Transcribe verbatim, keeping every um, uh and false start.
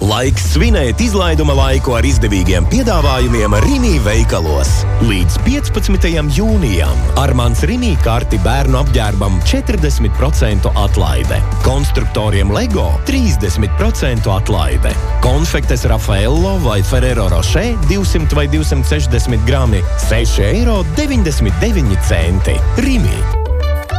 Laiks svinēt izlaiduma laiku ar izdevīgiem piedāvājumiem Rimi veikalos. Līdz piecpadsmitajam jūnijam ar mans Rimi karti bērnu apģērbam četrdesmit procentu atlaide. Konstruktoriem Lego trīsdesmit procentu atlaide. Konfektes Raffaello vai Ferrero Rocher divsimt vai divsimt sešdesmit grami seši eiro deviņdesmit deviņi centi. Rimi.